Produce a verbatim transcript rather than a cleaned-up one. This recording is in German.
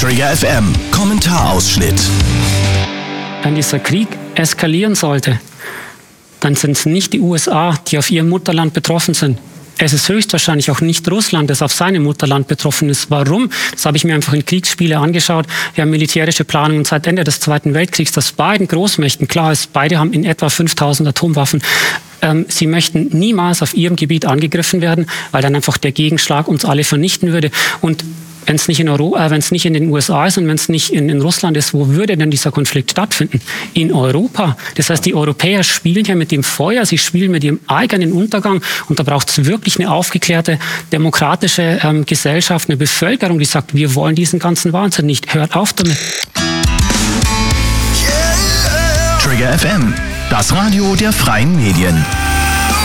Trigger F M, Kommentarausschnitt. Wenn dieser Krieg eskalieren sollte, dann sind es nicht die U S A, die auf ihrem Mutterland betroffen sind. Es ist höchstwahrscheinlich auch nicht Russland, das auf seinem Mutterland betroffen ist. Warum? Das habe ich mir einfach in Kriegsspiele angeschaut. Wir haben militärische Planungen seit Ende des Zweiten Weltkriegs, dass beiden Großmächten klar ist, beide haben in etwa fünftausend Atomwaffen. Ähm, sie möchten niemals auf ihrem Gebiet angegriffen werden, weil dann einfach der Gegenschlag uns alle vernichten würde. Und wenn es nicht in Europa, äh, wenn es nicht in den U S A ist und wenn es nicht in, in Russland ist, wo würde denn dieser Konflikt stattfinden? In Europa. Das heißt, die Europäer spielen ja mit dem Feuer, sie spielen mit ihrem eigenen Untergang und da braucht es wirklich eine aufgeklärte, demokratische ähm, Gesellschaft, eine Bevölkerung, die sagt, wir wollen diesen ganzen Wahnsinn nicht. Hört auf damit. Trigger F M, das Radio der freien Medien.